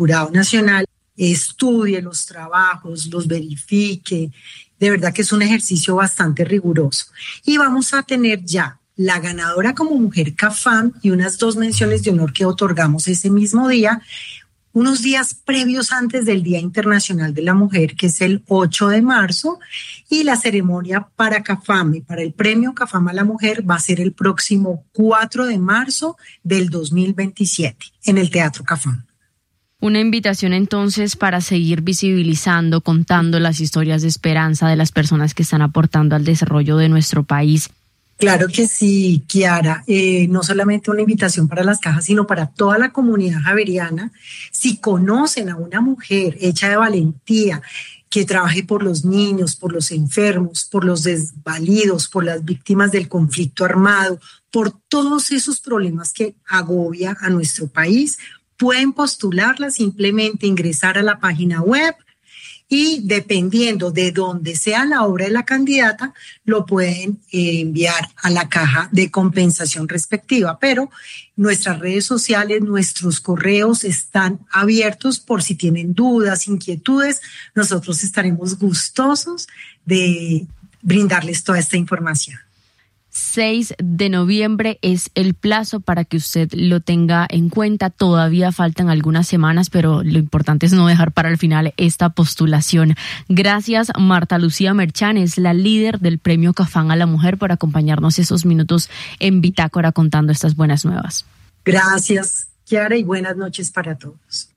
Jurado Nacional estudie los trabajos, los verifique. De verdad que es un ejercicio bastante riguroso. Y vamos a tener ya la ganadora como mujer CAFAM y unas 2 menciones de honor que otorgamos ese mismo día, unos días previos antes del Día Internacional de la Mujer, que es el 8 de marzo, y la ceremonia para CAFAM y para el premio CAFAM a la mujer va a ser el próximo 4 de marzo del 2027 en el Teatro CAFAM. Una invitación entonces para seguir visibilizando, contando las historias de esperanza de las personas que están aportando al desarrollo de nuestro país. Claro que sí, Kiara. No solamente una invitación para las cajas, sino para toda la comunidad javeriana. Si conocen a una mujer hecha de valentía, que trabaje por los niños, por los enfermos, por los desvalidos, por las víctimas del conflicto armado, por todos esos problemas que agobia a nuestro país, pueden postularla, simplemente ingresar a la página web y dependiendo de dónde sea la obra de la candidata, lo pueden enviar a la caja de compensación respectiva. Pero nuestras redes sociales, nuestros correos están abiertos por si tienen dudas, inquietudes. Nosotros estaremos gustosos de brindarles toda esta información. 6 de noviembre es el plazo para que usted lo tenga en cuenta. Todavía faltan algunas semanas, pero lo importante es no dejar para el final esta postulación. Gracias, Marta Lucía Merchán, es la líder del Premio CAFAM a la Mujer, por acompañarnos esos minutos en Bitácora contando estas buenas nuevas. Gracias, Kiara, y buenas noches para todos.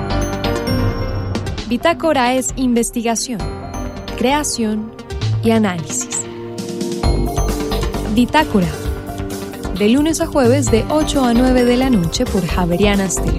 Bitácora es investigación, creación y análisis. Bitácora, de lunes a jueves de 8 a 9 de la noche por Javerianas TV.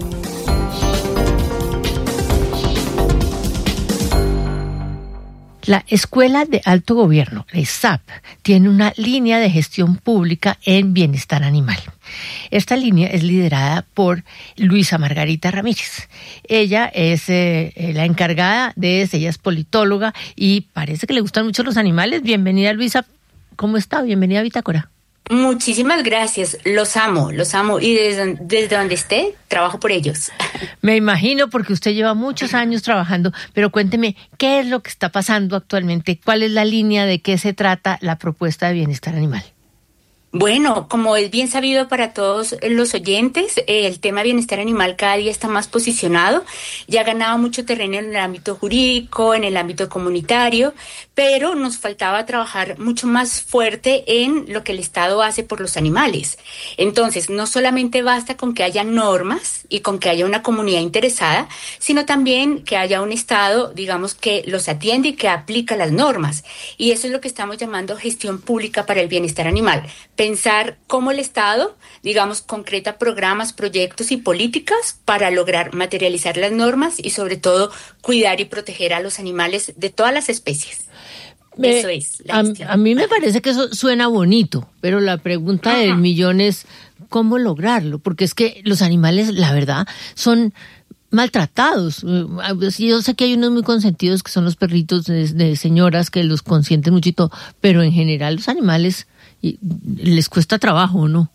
La Escuela de Alto Gobierno, la ESAP, tiene una línea de gestión pública en bienestar animal. Esta línea es liderada por Luisa Margarita Ramírez. Ella es la encargada de eso, ella es politóloga y parece que le gustan mucho los animales. Bienvenida, Luisa. ¿Cómo está? Bienvenida a Bitácora. Muchísimas gracias, los amo y desde donde esté, trabajo por ellos. Me imagino porque usted lleva muchos años trabajando, pero cuénteme, ¿qué es lo que está pasando actualmente? ¿Cuál es la línea, de qué se trata la propuesta de bienestar animal? Bueno, como es bien sabido para todos los oyentes, el tema bienestar animal cada día está más posicionado, ya ha ganado mucho terreno en el ámbito jurídico, en el ámbito comunitario, pero nos faltaba trabajar mucho más fuerte en lo que el Estado hace por los animales. Entonces, no solamente basta con que haya normas y con que haya una comunidad interesada, sino también que haya un Estado, digamos, que los atiende y que aplica las normas. Y eso es lo que estamos llamando gestión pública para el bienestar animal. Pensar cómo el Estado, digamos, concreta programas, proyectos y políticas para lograr materializar las normas y sobre todo cuidar y proteger a los animales de todas las especies. Eso es la gestión. A mí me parece que eso suena bonito, pero la pregunta del millón es ¿cómo lograrlo? Porque es que los animales, la verdad, son maltratados. Yo sé que hay unos muy consentidos que son los perritos de señoras que los consienten mucho y todo, pero en general los animales les cuesta trabajo, ¿no?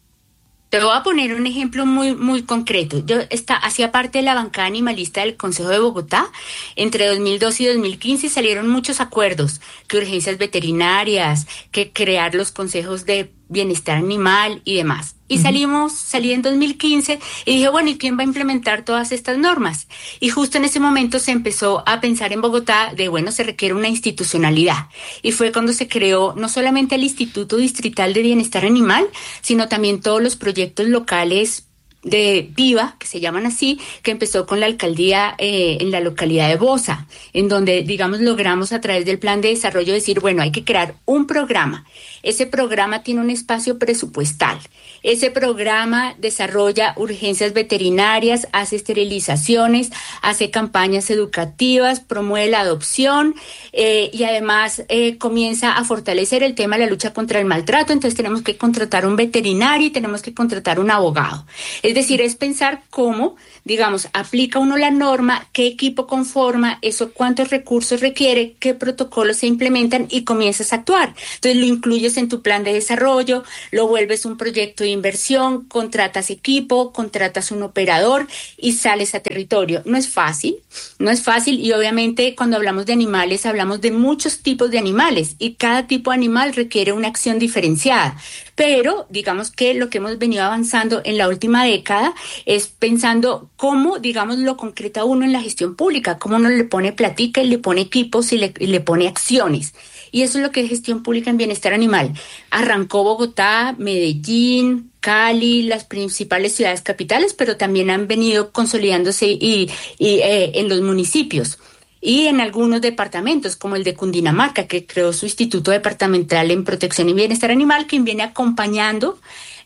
Te voy a poner un ejemplo muy concreto. Yo hacía parte de la bancada animalista del Consejo de Bogotá. Entre 2012 y 2015 salieron muchos acuerdos, que urgencias veterinarias, que crear los consejos de bienestar animal y demás. Y salí en 2015 y dije, bueno, ¿y quién va a implementar todas estas normas? Y justo en ese momento se empezó a pensar en Bogotá de, bueno, se requiere una institucionalidad. Y fue cuando se creó no solamente el Instituto Distrital de Bienestar Animal, sino también todos los proyectos locales de Viva, que se llaman así, que empezó con la alcaldía en la localidad de Bosa, en donde, digamos, logramos a través del plan de desarrollo decir, bueno, hay que crear un programa. Ese programa tiene un espacio presupuestal. Ese programa desarrolla urgencias veterinarias, hace esterilizaciones, hace campañas educativas, promueve la adopción y además comienza a fortalecer el tema de la lucha contra el maltrato. Entonces tenemos que contratar un veterinario y tenemos que contratar un abogado. Es Es decir, es pensar cómo, digamos, aplica uno la norma, qué equipo conforma, eso cuántos recursos requiere, qué protocolos se implementan y comienzas a actuar. Entonces lo incluyes en tu plan de desarrollo, lo vuelves un proyecto de inversión, contratas equipo, contratas un operador y sales a territorio. No es fácil y obviamente cuando hablamos de animales hablamos de muchos tipos de animales y cada tipo de animal requiere una acción diferenciada. Pero digamos que lo que hemos venido avanzando en la última década es pensando cómo, digamos, lo concreta uno en la gestión pública, cómo uno le pone platica y le pone equipos y le pone acciones. Y eso es lo que es gestión pública en bienestar animal. Arrancó Bogotá, Medellín, Cali, las principales ciudades capitales, pero también han venido consolidándose en los municipios. Y en algunos departamentos, como el de Cundinamarca, que creó su Instituto Departamental en Protección y Bienestar Animal, que viene acompañando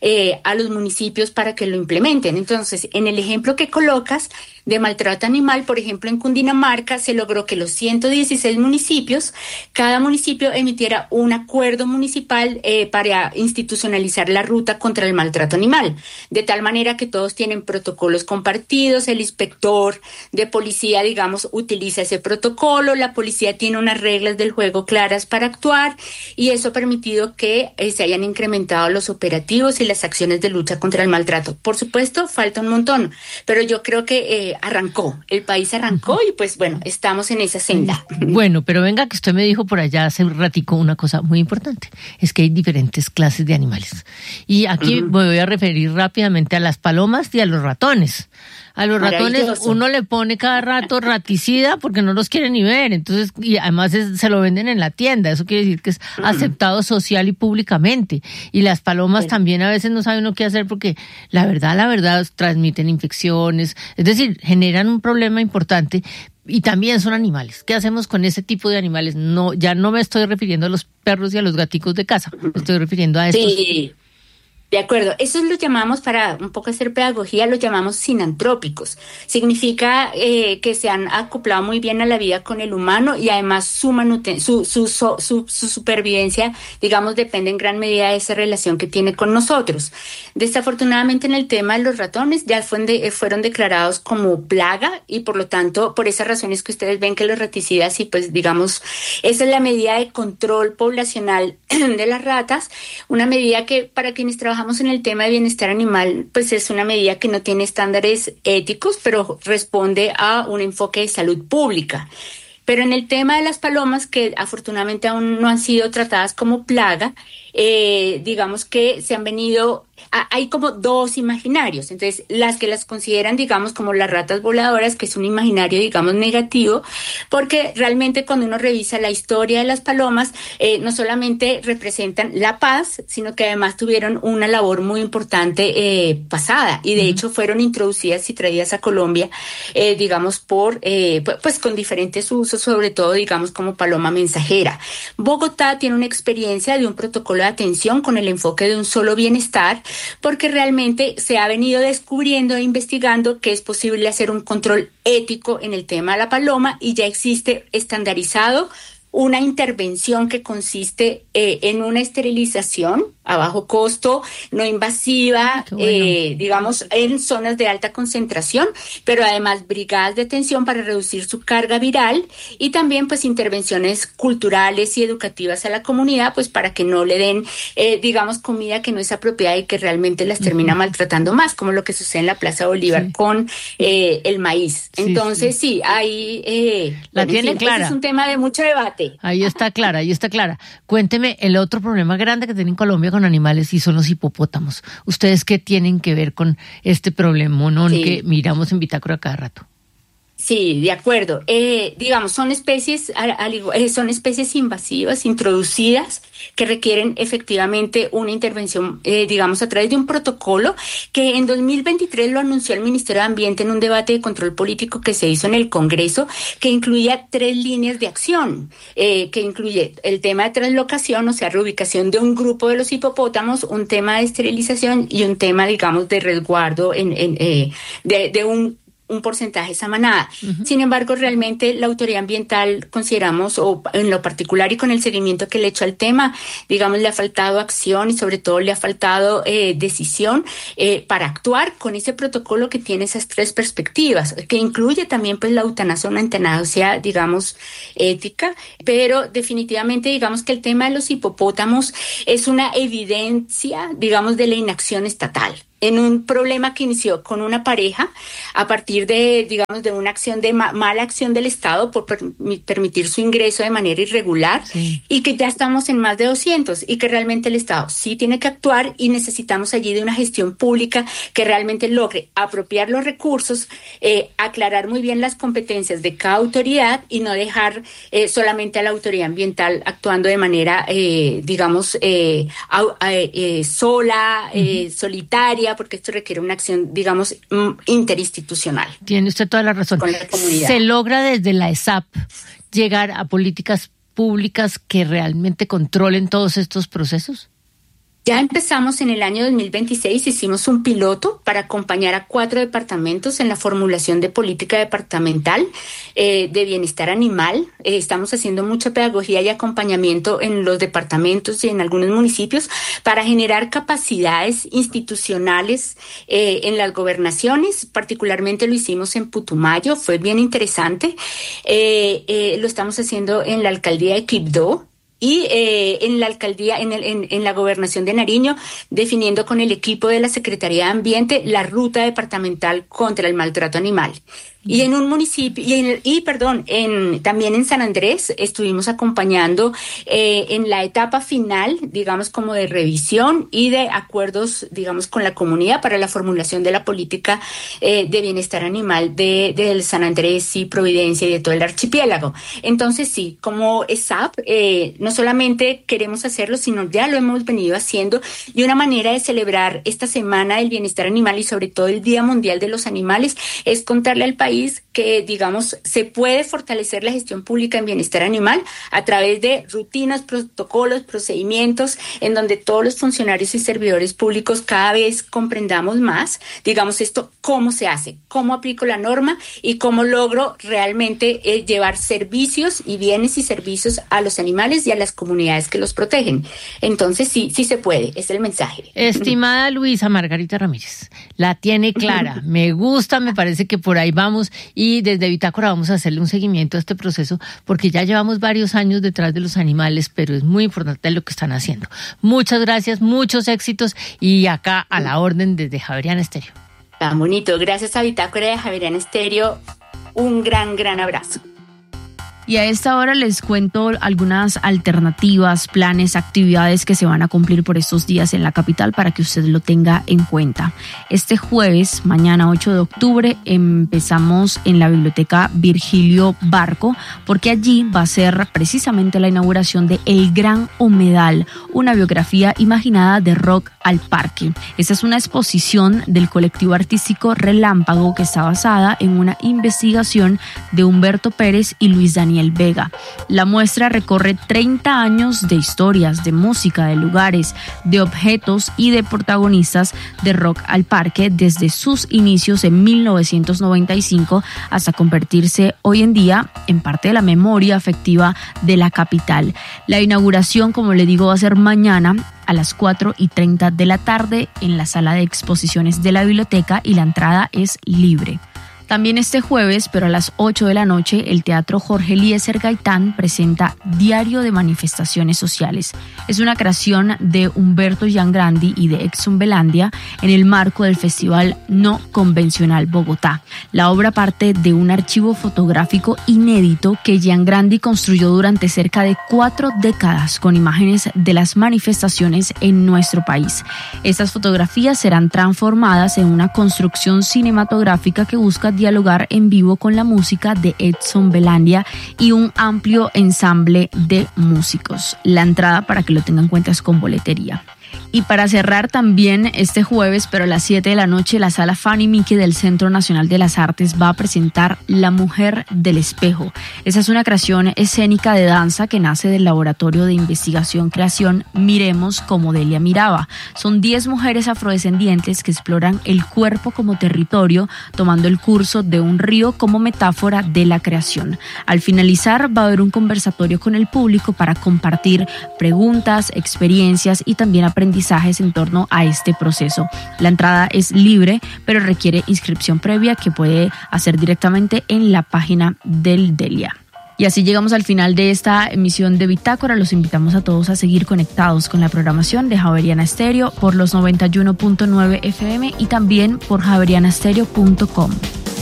a los municipios para que lo implementen. Entonces, en el ejemplo que colocas de maltrato animal, por ejemplo, en Cundinamarca se logró que los 116 municipios, cada municipio emitiera un acuerdo municipal para institucionalizar la ruta contra el maltrato animal, de tal manera que todos tienen protocolos compartidos, el inspector de policía, digamos, utiliza ese protocolo, la policía tiene unas reglas del juego claras para actuar y eso ha permitido que se hayan incrementado los operativos y las acciones de lucha contra el maltrato. Por supuesto, falta un montón, pero yo creo que el país arrancó y pues bueno, estamos en esa senda. Bueno, pero venga que usted me dijo por allá hace un ratico una cosa muy importante, es que hay diferentes clases de animales. Y aquí me voy a referir rápidamente a las palomas y a los ratones. A los ratones uno le pone cada rato raticida porque no los quiere ni ver, entonces, y además se lo venden en la tienda, eso quiere decir que es aceptado social y públicamente. Y las palomas también a veces no sabe uno qué hacer porque la verdad transmiten infecciones, es decir, generan un problema importante. Y también son animales. ¿Qué hacemos con ese tipo de animales? No, ya no me estoy refiriendo a los perros y a los gaticos de casa, me estoy refiriendo a estos. Sí. De acuerdo, eso lo llamamos, para un poco hacer pedagogía, lo llamamos sinantrópicos. Significa que se han acoplado muy bien a la vida con el humano y además su supervivencia, digamos, depende en gran medida de esa relación que tiene con nosotros. Desafortunadamente en el tema de los ratones ya fueron declarados como plaga y por lo tanto, por esas razones que ustedes ven que los raticidas y pues digamos, esa es la medida de control poblacional de las ratas, una medida que para quienes trabajamos en el tema de bienestar animal, pues es una medida que no tiene estándares éticos, pero responde a un enfoque de salud pública. Pero en el tema de las palomas, que afortunadamente aún no han sido tratadas como plaga, digamos que se han venido, hay como dos imaginarios. Entonces, las que las consideran, digamos, como las ratas voladoras, que es un imaginario, digamos, negativo, porque realmente cuando uno revisa la historia de las palomas, no solamente representan la paz, sino que además tuvieron una labor muy importante pasada, y de hecho fueron introducidas y traídas a Colombia, digamos, pues con diferentes usos, sobre todo, digamos, como paloma mensajera. Bogotá tiene una experiencia de un protocolo de atención con el enfoque de un solo bienestar, porque realmente se ha venido descubriendo e investigando que es posible hacer un control ético en el tema de la paloma y ya existe estandarizado una intervención que consiste en una esterilización a bajo costo, no invasiva, digamos, en zonas de alta concentración, pero además brigadas de atención para reducir su carga viral y también pues intervenciones culturales y educativas a la comunidad, pues para que no le den, digamos, comida que no es apropiada y que realmente las termina maltratando más, como lo que sucede en la Plaza Bolívar con el maíz. Entonces, sí ahí... la tiene clara. Es un tema de mucho debate. Ahí está clara. Cuénteme el otro problema grande que tiene en Colombia con animales y son los hipopótamos. ¿Ustedes qué tienen que ver con este problemón que miramos en Bitácora cada rato? Sí, de acuerdo. Digamos, son especies invasivas, introducidas, que requieren efectivamente una intervención, digamos, a través de un protocolo que en 2023 lo anunció el Ministerio de Ambiente en un debate de control político que se hizo en el Congreso, que incluía 3 líneas de acción, que incluye el tema de translocación, o sea, reubicación de un grupo de los hipopótamos, un tema de esterilización y un tema, digamos, de resguardo de un un porcentaje de esa manada. Sin embargo, realmente la autoridad ambiental consideramos, o en lo particular y con el seguimiento que le he hecho al tema, digamos, le ha faltado acción y sobre todo le ha faltado decisión para actuar con ese protocolo que tiene esas tres perspectivas, que incluye también pues la eutanasia, una eutanasia, digamos, ética, pero definitivamente digamos que el tema de los hipopótamos es una evidencia, digamos, de la inacción estatal. En un problema que inició con una pareja a partir de, digamos, de una acción de mala acción del Estado por permitir su ingreso de manera irregular, y que ya estamos en más de 200 y que realmente el Estado sí tiene que actuar y necesitamos allí de una gestión pública que realmente logre apropiar los recursos, aclarar muy bien las competencias de cada autoridad y no dejar solamente a la autoridad ambiental actuando de manera, digamos, sola, solitaria, porque esto requiere una acción, digamos, interinstitucional. Tiene usted toda la razón. Con la comunidad. ¿Se logra desde la ESAP llegar a políticas públicas que realmente controlen todos estos procesos? Ya empezamos en el año 2026, hicimos un piloto para acompañar a 4 departamentos en la formulación de política departamental de bienestar animal. Estamos haciendo mucha pedagogía y acompañamiento en los departamentos y en algunos municipios para generar capacidades institucionales en las gobernaciones. Particularmente lo hicimos en Putumayo, fue bien interesante. Lo estamos haciendo en la alcaldía de Quibdó. Y en la alcaldía, en la gobernación de Nariño, definiendo con el equipo de la Secretaría de Ambiente la ruta departamental contra el maltrato animal. Y en un municipio, también en San Andrés estuvimos acompañando en la etapa final, digamos, como de revisión y de acuerdos, digamos, con la comunidad para la formulación de la política de bienestar animal de San Andrés y Providencia y de todo el archipiélago. Entonces, sí, como ESAP, no solamente queremos hacerlo, sino ya lo hemos venido haciendo, y una manera de celebrar esta Semana del Bienestar Animal y sobre todo el Día Mundial de los Animales es contarle al país que, digamos, se puede fortalecer la gestión pública en bienestar animal a través de rutinas, protocolos, procedimientos, en donde todos los funcionarios y servidores públicos cada vez comprendamos más, digamos, esto, cómo se hace, cómo aplico la norma y cómo logro realmente llevar servicios y bienes y servicios a los animales y a las comunidades que los protegen. Entonces, sí se puede, es el mensaje. Estimada Luisa Margarita Ramírez, la tiene clara, me gusta, me parece que por ahí vamos, y desde Bitácora vamos a hacerle un seguimiento a este proceso porque ya llevamos varios años detrás de los animales, pero es muy importante lo que están haciendo. Muchas gracias, muchos éxitos, y acá a la orden desde Javeriana Estéreo. Tan bonito, gracias a Bitácora de Javeriana Estéreo, un gran abrazo. Y a esta hora les cuento algunas alternativas, planes, actividades que se van a cumplir por estos días en la capital para que usted lo tenga en cuenta. Este jueves, mañana 8 de octubre, empezamos en la Biblioteca Virgilio Barco, porque allí va a ser precisamente la inauguración de El Gran Humedal, una biografía imaginada de Rock al Parque. Esta es una exposición del colectivo artístico Relámpago que está basada en una investigación de Humberto Pérez y Luis Daniel Vega. La muestra recorre 30 años de historias, de música, de lugares, de objetos y de protagonistas de Rock al Parque desde sus inicios en 1995 hasta convertirse hoy en día en parte de la memoria afectiva de la capital. La inauguración, como le digo, va a ser mañana a las 4:30 de la tarde en la sala de exposiciones de la biblioteca y la entrada es libre. También este jueves, pero a las 8 de la noche, el Teatro Jorge Eliezer Gaitán presenta Diario de Manifestaciones Sociales. Es una creación de Humberto Giangrandi y de Exxon Belandia en el marco del Festival No Convencional Bogotá. La obra parte de un archivo fotográfico inédito que Giangrandi construyó durante cerca de 4 décadas con imágenes de las manifestaciones en nuestro país. Estas fotografías serán transformadas en una construcción cinematográfica que busca dialogar en vivo con la música de Exxon Belandia y un amplio ensamble de músicos. La entrada, para que lo tengan en cuenta, es con boletería. Y para cerrar también este jueves, pero a las 7 de la noche, la Sala Fanny Mickey del Centro Nacional de las Artes va a presentar La Mujer del Espejo. Esa es una creación escénica de danza que nace del Laboratorio de Investigación-Creación Miremos como Delia Miraba. Son 10 mujeres afrodescendientes que exploran el cuerpo como territorio, tomando el curso de un río como metáfora de la creación. Al finalizar va a haber un conversatorio con el público para compartir preguntas, experiencias y también aprendizajes en torno a este proceso. La entrada es libre, pero requiere inscripción previa que puede hacer directamente en la página del Delia. Y así llegamos al final de esta emisión de Bitácora. Los invitamos a todos a seguir conectados con la programación de Javeriana Estéreo por los 91.9 FM y también por javerianastereo.com.